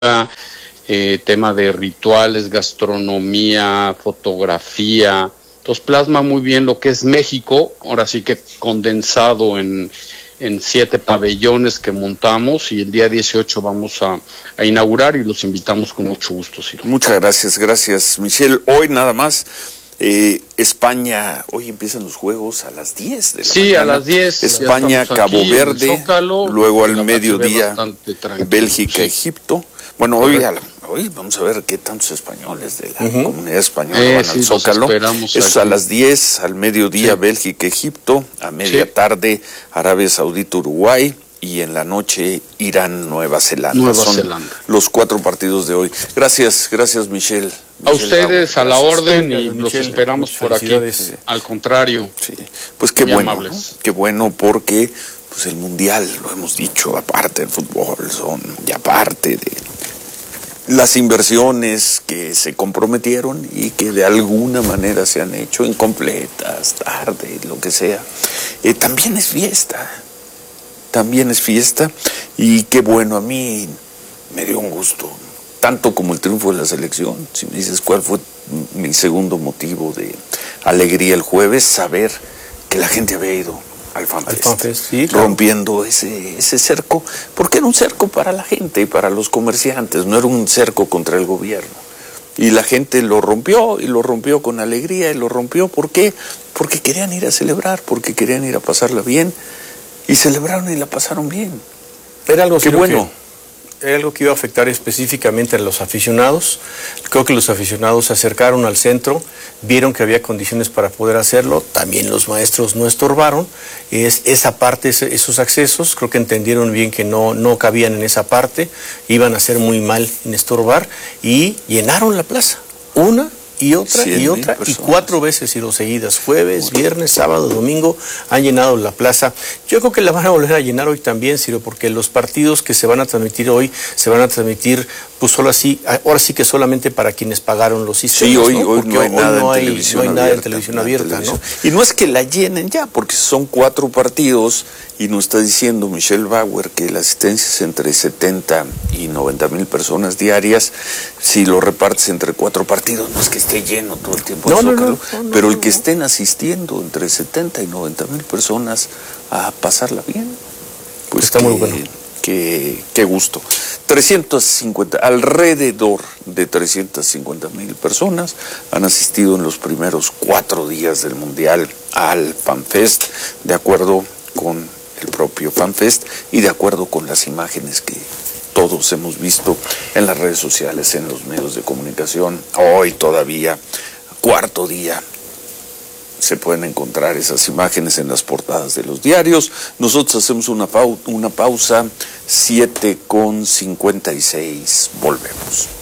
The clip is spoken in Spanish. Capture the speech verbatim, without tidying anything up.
eh, tema de rituales, gastronomía, fotografía. Entonces plasma muy bien lo que es México, ahora sí que condensado en, en siete pabellones que montamos, y el día dieciocho vamos a, a inaugurar y los invitamos con mucho gusto, Ciro. Muchas gracias, gracias, Michelle. Hoy nada más, eh, España, hoy empiezan los juegos a las diez de la sí, mañana. Sí, a las diez. España, Cabo Verde, Zócalo, luego al mediodía, Bélgica, sí. Egipto. Bueno, hoy, a la, hoy vamos a ver qué tantos españoles de la uh-huh. comunidad española eh, van sí, al Zócalo. Es a las diez, al mediodía, sí. Bélgica, Egipto, a media sí. tarde, Arabia Saudita, Uruguay, y en la noche Irán, Nueva Zelanda. Nueva Son Zelanda. Los cuatro partidos de hoy. Gracias, gracias, Michelle. A Michelle ustedes, Bravo, a la orden, gracias. y Michelle, los esperamos por aquí. Sí. Al contrario. Sí. Pues qué bueno, ¿no? Qué bueno, porque pues el Mundial, lo hemos dicho, aparte del fútbol, son y aparte de las inversiones que se comprometieron y que de alguna manera se han hecho incompletas, tarde, lo que sea, eh, también es fiesta, también es fiesta, y qué bueno, a mí me dio un gusto, tanto como el triunfo de la selección. Si me dices cuál fue mi segundo motivo de alegría el jueves, saber que la gente había ido al FanFest, al FanFest sí, claro. rompiendo ese, ese cerco, porque era un cerco para la gente y para los comerciantes, no era un cerco contra el gobierno. Y la gente lo rompió, y lo rompió con alegría, y lo rompió, ¿por qué? Porque querían ir a celebrar, porque querían ir a pasarla bien, y celebraron y la pasaron bien. Era algo Qué bueno. Que... Era algo que iba a afectar específicamente a los aficionados. Creo que los aficionados se acercaron al centro, vieron que había condiciones para poder hacerlo, también los maestros no estorbaron, es, esa parte, esos accesos, creo que entendieron bien que no, no cabían en esa parte, iban a hacer muy mal en estorbar, y llenaron la plaza, una y otra y otra, y cuatro veces y dos seguidas, jueves, viernes, sábado, domingo, han llenado la plaza. Yo creo que la van a volver a llenar hoy también, Ciro, porque los partidos que se van a transmitir hoy, se van a transmitir, pues solo así, ahora sí que solamente para quienes pagaron los sistemas, sí, hoy, ¿no? Hoy porque no hay, hoy nada, no en hay, televisión no hay nada abierta, en televisión abierta, televisión. ¿no? Y no es que la llenen ya, porque son cuatro partidos, y nos está diciendo Michelle Bauer que la asistencia es entre setenta y noventa mil personas diarias. Si lo repartes entre cuatro partidos, no es que esté lleno todo el tiempo, no, el Zócalo, no, no, no, pero el que estén asistiendo entre setenta y noventa mil personas a pasarla bien, pues está que, muy bueno. Qué, qué gusto. trescientos cincuenta, alrededor de trescientas cincuenta mil personas han asistido en los primeros cuatro días del Mundial al FanFest, de acuerdo con el propio FanFest y de acuerdo con las imágenes que todos hemos visto en las redes sociales, en los medios de comunicación. Hoy todavía, cuarto día, se pueden encontrar esas imágenes en las portadas de los diarios. Nosotros hacemos una, pau- una pausa, siete con cincuenta y seis, volvemos.